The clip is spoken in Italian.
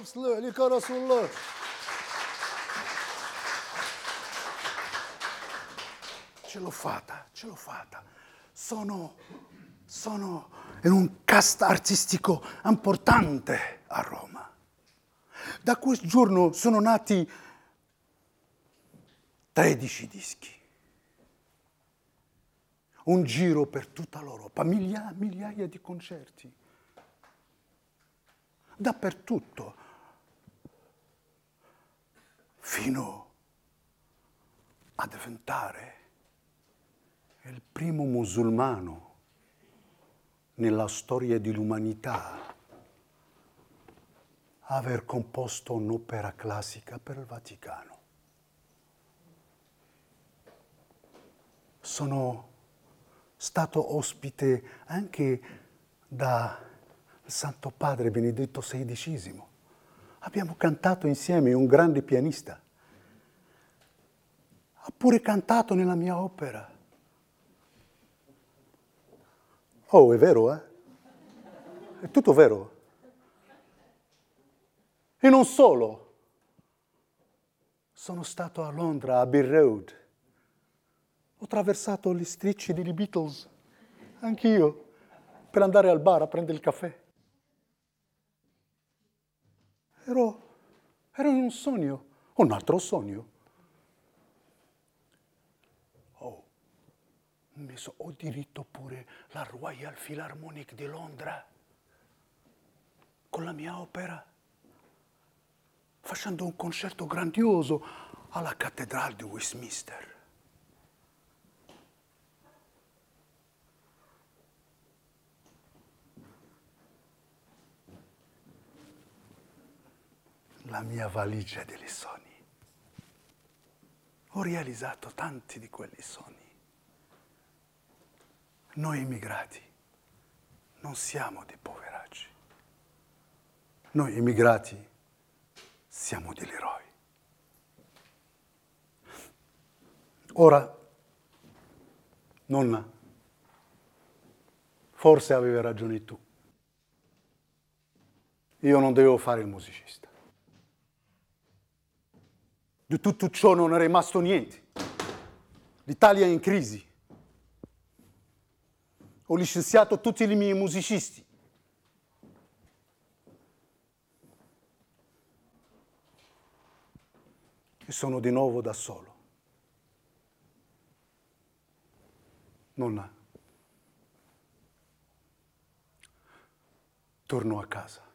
li karasuller. Ce l'ho fatta. Sono in un cast artistico importante a Roma. Da quel giorno sono nati 13 dischi. Un giro per tutta l'Europa, migliaia di concerti. Dappertutto. Fino a diventare il primo musulmano nella storia dell'umanità a aver composto un'opera classica per il Vaticano. Sono stato ospite anche da Santo Padre Benedetto XVI. Abbiamo cantato insieme, un grande pianista. Ha pure cantato nella mia opera. Oh, è vero, eh? È tutto vero. E non solo. Sono stato a Londra, a Abbey Road. Ho attraversato gli strisci dei Beatles, anch'io, per andare al bar a prendere il caffè. Ero in un sogno, un altro sogno. Ho diritto pure la Royal Philharmonic di Londra, con la mia opera, facendo un concerto grandioso alla cattedrale di Westminster. La mia valigia dei sogni. Ho realizzato tanti di quelli sogni. Noi immigrati non siamo dei poveracci. Noi immigrati siamo degli eroi. Ora, nonna, forse avevi ragione tu. Io non dovevo fare il musicista. Di tutto ciò non è rimasto niente. L'Italia è in crisi. Ho licenziato tutti i miei musicisti. E sono di nuovo da solo. Nonna, torno a casa.